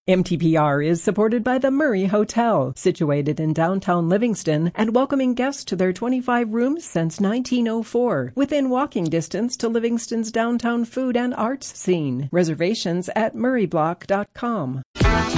MTPR is supported by the Murray Hotel, situated in downtown Livingston and welcoming guests to their 25 rooms since 1904, within walking distance to Livingston's downtown food and arts scene. Reservations at murrayblock.com.